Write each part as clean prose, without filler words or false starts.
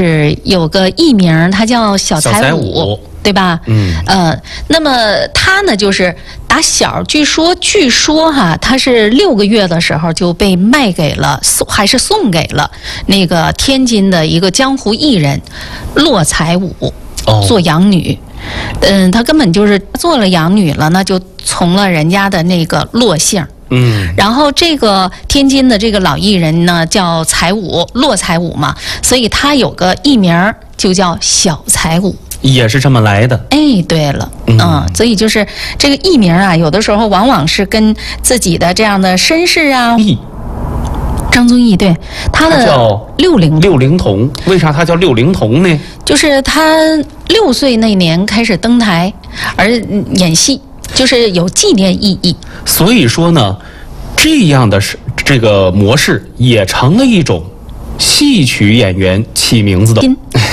就是有个艺名，他叫小才武，对吧？那么他呢，就是打小据说哈，他是6个月的时候就被卖给了还是送给了那个天津的一个江湖艺人骆才武做养女。他根本就是做了养女了，那就从了人家的那个骆姓。然后这个天津的这个老艺人呢，叫才武，骆才武嘛，所以他有个艺名就叫小才武， 也是这么来的。 哎，对了，所以就是这个艺名啊，有的时候往往是跟自己的这样的身世啊。张宗义，对，他的叫六龄童。为啥他叫六龄童呢？就是他 6岁那年开始登台，而演戏，就是有纪念意义。 所以说呢，这样的这个模式也成了一种戏曲演员起名字的。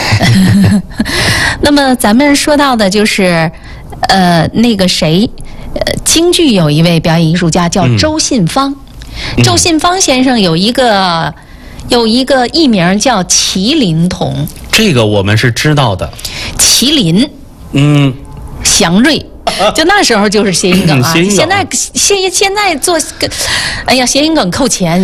那么咱们说到的就是那个谁，京剧有一位表演艺术家叫周信芳。周信芳先生有一个艺名叫麒麟童， 这个我们是知道的。 麒麟，祥瑞，就那时候就是谐音梗啊。现在做个，哎呀，谐音梗扣钱。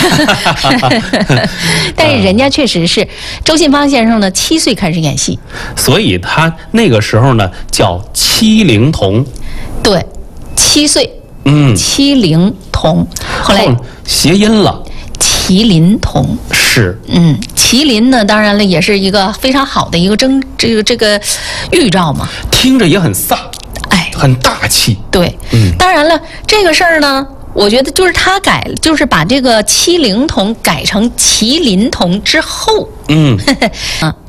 但是人家确实是周信芳先生呢，7岁开始演戏， 所以他那个时候呢叫麒麟童。 对，7岁。麒麟童，后来谐音了， 麒麟童是。 麒麟呢，当然了，也是一个非常好的一个这个预兆嘛， 听着也很飒， 哎， 很大气。 对，当然了，这个事儿呢，我觉得就是他就是把这个麒麟童改成麒麟童之后，